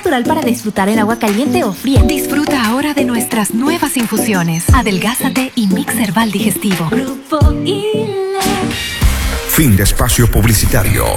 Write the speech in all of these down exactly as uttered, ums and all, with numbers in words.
natural para disfrutar en agua caliente o fría. Disfruta ahora de nuestras nuevas infusiones. Adelgázate y Mix Herbal Digestivo. Grupo ILE. Fin de espacio publicitario.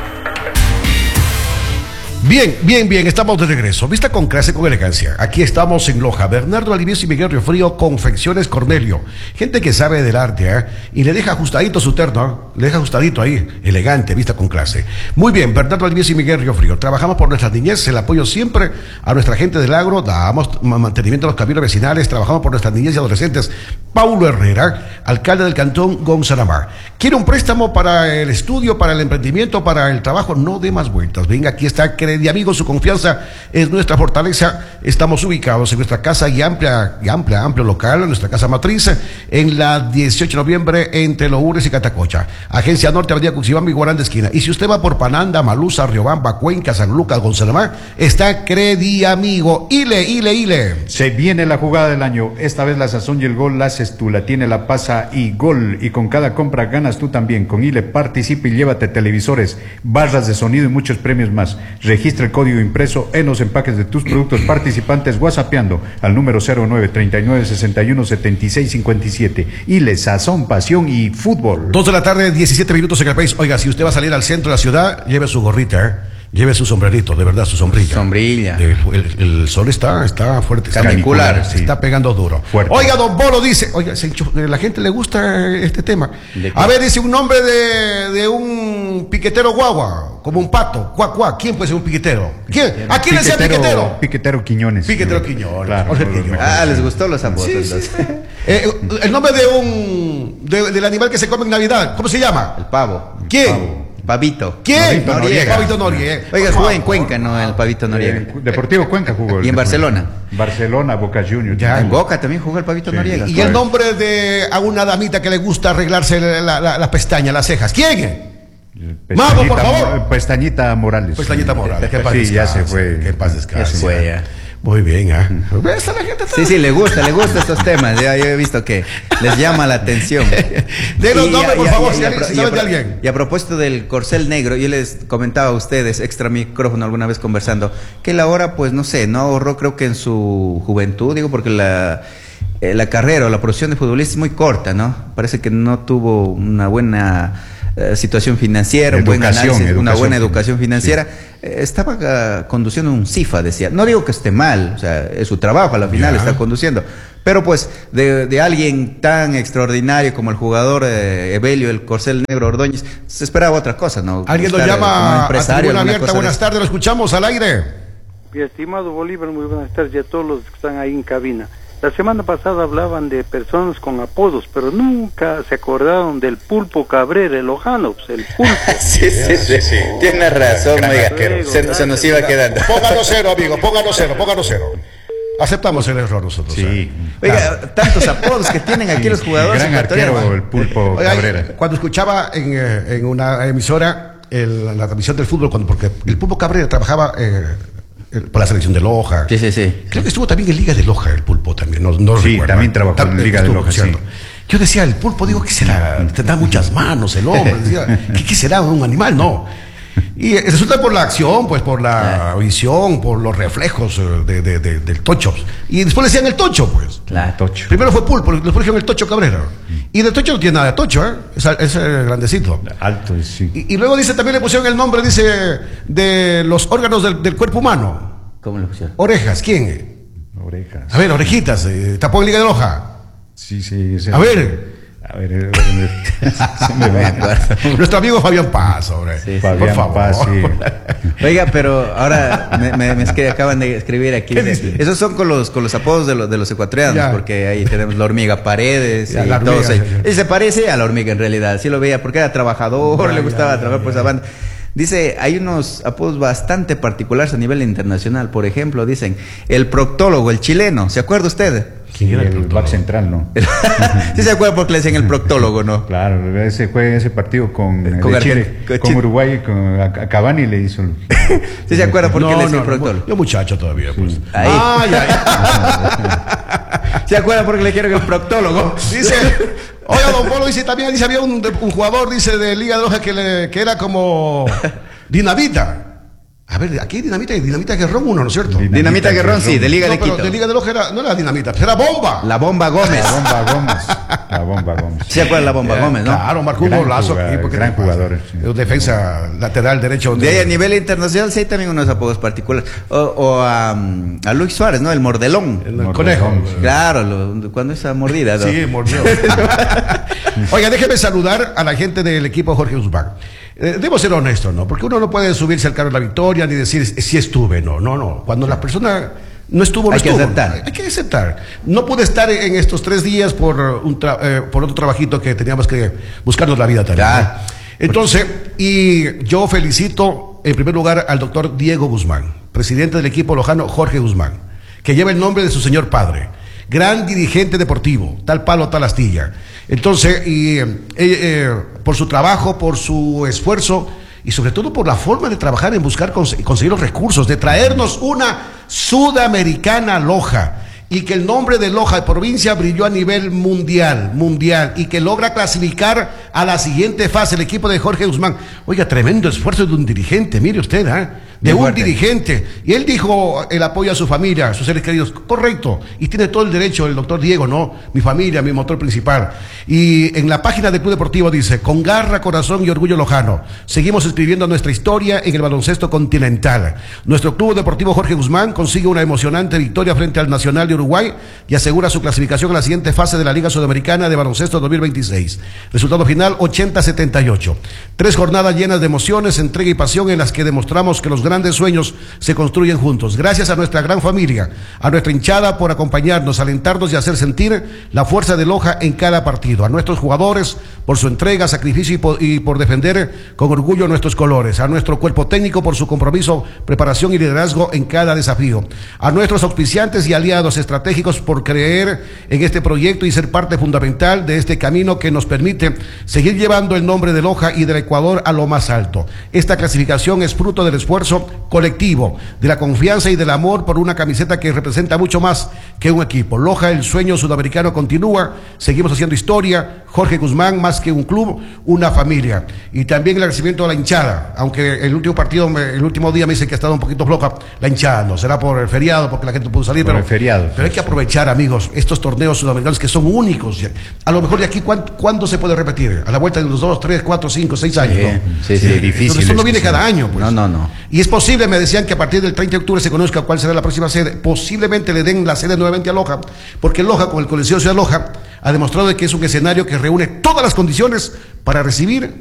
Bien, bien, bien, estamos de regreso. Vista con clase, con elegancia. Aquí estamos en Loja. Bernardo Alivies y Miguel Riofrío, Confecciones Cornelio. Gente que sabe del arte, ¿eh? Y le deja ajustadito su terno, ¿eh? Le deja ajustadito ahí, elegante, vista con clase. Muy bien, Bernardo Alivies y Miguel Riofrío. Trabajamos por nuestras niñez, el apoyo siempre a nuestra gente del agro, damos mantenimiento a los caminos vecinales, trabajamos por nuestras niñez y adolescentes. Paulo Herrera, alcalde del cantón Gonzalamar. ¿Quiere un préstamo para el estudio, para el emprendimiento, para el trabajo? No dé más vueltas. Venga, aquí está Credi Amigos, su confianza es nuestra fortaleza. Estamos ubicados en nuestra casa y amplia, y amplia, amplio local, en nuestra casa matriz, en la dieciocho de noviembre, entre Lourdes y Catacocha. Agencia Norte, Avenida Cuxibamba y Guarán de Esquina. Y si usted va por Pananda, Malusa, Riobamba, Cuenca, San Lucas, Gonzalamar, está Credi Amigo. Ile, ile, ile. Se viene la jugada del año. Esta vez la sazón y el gol la haces tú, la tiene la pasa y gol. Y con cada compra ganas tú también. Con Ile participa y llévate televisores, barras de sonido y muchos premios más. Registra el código impreso en los empaques de tus productos participantes whatsappeando al número cero nueve treinta y nueve sesenta y uno setenta y seis cincuenta y siete. Ile, sazón, pasión y fútbol. Dos de la tarde, diecisiete minutos en el país. Oiga, si usted va a salir al centro de la ciudad, lleve su gorrita, ¿eh? Lleve su sombrerito, de verdad, su sombrilla. Sombrilla. El, el, el sol está, está fuerte. Canicular, está, sí. Está pegando duro. Fuerte. Oiga, don Bolo dice, oiga, se enchu- la gente le gusta este tema. A ver, dice un nombre de, de un piquetero guagua, como un pato, cuac, cuac. ¿Quién puede ser un piquetero? ¿Quién? ¿A quién le decía piquetero? Piquetero Quiñones. Piquetero Quiñones. Claro. Jorge Quiñones. Ah, les gustó los apodos. Sí, sí, sí. Eh, el nombre de un, de- del animal que se come en Navidad, ¿cómo se llama? El pavo. ¿Quién? Pavo. Pavito. ¿Quién? Pavito Noriega. Pavito Noriega. Oiga, jugó en Cuenca, ¿no? El Pavito Noriega. Eh, Deportivo Cuenca jugó. Y en Barcelona. Barcelona, Boca Juniors. Ya. En Boca también jugó el Pavito Sí. Noriega. Y el nombre de a una damita que le gusta arreglarse la, la, la pestaña, las cejas. ¿Quién? Mago, por favor. Pestañita Morales. Pestañita Morales. Que paz Sí, ya descanse, se fue. Que paz descanse. Ya se fue, ya. Muy bien, ¿ah? ¿eh? Esta la gente está... Sí, sí, le gusta, le gusta estos temas. Ya yo he visto que les llama la atención. De los Y nombres, a- por y a- favor, y si a- alguien- si y a- saben de alguien. Y a propósito del corcel negro, yo les comentaba a ustedes, extra micrófono alguna vez conversando, que él ahora, pues no sé, no ahorró creo que en su juventud, digo, porque la, eh, la carrera o la profesión de futbolista es muy corta, ¿no? Parece que no tuvo una buena eh, situación financiera, un buen Educación, análisis, una educación buena fin- educación financiera. Eh, estaba ah, conduciendo un CIFA, decía. No digo que esté mal, o sea, es su trabajo, a la final Ya. está conduciendo. Pero pues, de, de alguien tan extraordinario como el jugador eh, Evelio, el Corcel Negro Ordóñez, se esperaba otra cosa, ¿no? Alguien nos Buscar, eh, como llama a empresario, tribuna alguna abierta. cosa Buenas de- tardes, lo escuchamos al aire. Mi estimado Bolívar, muy buenas tardes y a todos los que están ahí en cabina. La semana pasada hablaban de personas con apodos, pero nunca se acordaron del Pulpo Cabrera, el Ojano, pues, el Pulpo. Sí, sí, sí, sí. Tiene razón, Gran oiga. arquero. Se, se nos iba quedando. Pónganos cero, amigo, pónganos cero, pónganos cero. Aceptamos el error nosotros. Sí. ¿eh? Oiga, tantos apodos que tienen aquí los jugadores Gran ecuatorianos. arquero, el Pulpo Oiga, Cabrera. cuando escuchaba en, eh, en una emisora el- la transmisión del fútbol, cuando, porque el Pulpo Cabrera trabajaba eh, el- por la selección de Loja. Sí, sí, sí. Creo que estuvo también en Liga de Loja el Pulpo también. No, no Sí, recuerdo. también trabajó en Tam- Liga de estuvo, Loja, ¿cierto? sí. Yo decía, el Pulpo, digo, ¿qué será? Tendrá muchas manos el hombre. Decía, ¿qué, qué será un animal? No. Y eh, resulta por la acción, pues por la visión, por los reflejos eh, de, de- de- del tocho. Y después le decían el tocho, pues. Claro. Tocho. Primero fue Pulpo, después dijeron el Tocho Cabrera. Y de Tocho no tiene nada de Tocho, ¿eh? Es, es eh, grandecito. Alto, sí. Y, y luego dice, también le pusieron el nombre, dice, de los órganos del, del cuerpo humano. ¿Cómo lo pusieron? Orejas, ¿quién? Orejas. A ver, orejitas, eh, tapó en Liga de Loja. Sí, sí. sí. A ver. A ver. eh, eh, sí me Me acuerdo. Nuestro amigo Fabián Paz, hombre. Sí, sí. Por Fabián favor. Paz, sí. Oiga, pero ahora me, me, me escri- acaban de escribir aquí. ¿Qué dice? Esos son con los, con los apodos de los, de los ecuatorianos, Ya. porque ahí tenemos la hormiga Paredes Ya, y la hormiga, todos ahí. ya, ya. Y se parece a la hormiga en realidad, sí lo veía, porque era trabajador, Ya, le gustaba ya, trabajar ya, por ya. esa banda. Dice, hay unos apodos bastante particulares a nivel internacional. Por ejemplo, dicen, el proctólogo, el chileno, ¿se acuerda usted? ¿Quién era el El proctólogo? back central, ¿no? Sí se acuerda porque le decían el proctólogo, ¿no? Claro, ese fue ese partido con, eh, Con de Argen- Chile, con con Chile. Uruguay, con a, a Cavani le hizo. el- Sí se acuerda porque No, le decían no, el proctólogo. no, yo muchacho todavía, pues. Ahí. Ah, ya, ¿Se acuerda porque le dijeron el proctólogo? ya. Dice, oiga, don Polo dice también, dice, había un, un jugador, dice, de Liga de Loja que, le, que era como dinamita. A ver, aquí hay Dinamita y Dinamita Guerrón uno, ¿no es cierto? Dinamita, Dinamita Guerrón, sí, de Liga No, de pero Quito. de Liga de Loja era, no era Dinamita, era Bomba. La Bomba Gómez. La Bomba Gómez. La Bomba Gómez. ¿Se acuerdan de la Bomba Gómez, no? Claro, marcó un Gran golazo jugador, aquí. porque gran te pasa? jugador, sí. Es un defensa lateral derecho. De ahí a nivel internacional sí hay también unos apodos particulares. O, o a, mm, a Luis Suárez, ¿no? El mordelón. El Mordejón, conejo. sí. Claro, lo- cuando esa mordida. ¿no? Sí, mordió. Oiga, déjeme saludar a la gente del equipo Jorge Guzmán. Eh, debo ser honesto, ¿no? Porque uno no puede subirse al carro de la victoria ni decir si estuve, no, no, no. Cuando la persona no estuvo, no Hay que estuvo. aceptar. Hay que aceptar. No pude estar en estos tres días por, un tra- eh, por otro trabajito que teníamos que buscarnos la vida también. Claro. ¿no? Entonces, y yo felicito en primer lugar al doctor Diego Guzmán, presidente del equipo lojano Jorge Guzmán, que lleva el nombre de su señor padre. Gran dirigente deportivo, tal palo, tal astilla. Entonces, y, eh, eh, por su trabajo, por su esfuerzo y sobre todo por la forma de trabajar en buscar cons- conseguir los recursos, de traernos una sudamericana Loja. Y que el nombre de Loja de provincia brilló a nivel mundial, mundial, y que logra clasificar a la siguiente fase el equipo de Jorge Guzmán. Oiga, tremendo esfuerzo de un dirigente, mire usted, ¿eh? de Bien un fuerte. dirigente. Y él dijo el apoyo a su familia, a sus seres queridos, correcto, y tiene todo el derecho el doctor Diego, ¿no? Mi familia, mi motor principal. Y en la página del Club Deportivo dice, con garra, corazón y orgullo lojano, seguimos escribiendo nuestra historia en el baloncesto continental. Nuestro Club Deportivo Jorge Guzmán consigue una emocionante victoria frente al Nacional de Uruguay y asegura su clasificación a la siguiente fase de la Liga Sudamericana de Baloncesto dos mil veintiséis. Resultado final ochenta a setenta y ocho. Tres jornadas llenas de emociones, entrega y pasión en las que demostramos que los grandes sueños se construyen juntos. Gracias a nuestra gran familia, a nuestra hinchada por acompañarnos, alentarnos y hacer sentir la fuerza de Loja en cada partido. A nuestros jugadores por su entrega, sacrificio y por, y por defender con orgullo nuestros colores. A nuestro cuerpo técnico por su compromiso, preparación y liderazgo en cada desafío. A nuestros auspiciantes y aliados estratégicos por creer en este proyecto y ser parte fundamental de este camino que nos permite seguir llevando el nombre de Loja y del Ecuador a lo más alto. Esta clasificación es fruto del esfuerzo colectivo, de la confianza y del amor por una camiseta que representa mucho más que un equipo. Loja, el sueño sudamericano continúa, seguimos haciendo historia. Jorge Guzmán, más que un club, una familia. Y también el agradecimiento a la hinchada, aunque el último partido, me- el último día me dice que ha estado un poquito floja la hinchada, no será por el feriado, porque la gente pudo salir, Por pero, el feriado, pero hay que aprovechar, amigos, estos torneos sudamericanos que son únicos. A lo mejor de aquí, ¿cuándo, ¿cuándo se puede repetir? A la vuelta de los dos, tres, cuatro, cinco, seis años, Sí, ¿no? sí, sí, difícil Entonces, esto no es viene que cada sí. año, pues. No, no, no. Y es posible, me decían que a partir del treinta de octubre se conozca cuál será la próxima sede. Posiblemente le den la sede nuevamente a Loja, porque Loja, con el Coliseo Ciudad Loja, ha demostrado de que es un escenario que reúne todas las condiciones para recibir